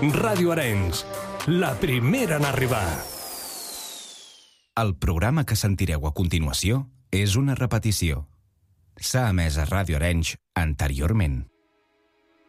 Ràdio Arenys, la primera en arribar. El programa que sentireu a continuació és una repetició. S'ha emès a Ràdio Arenys anteriorment.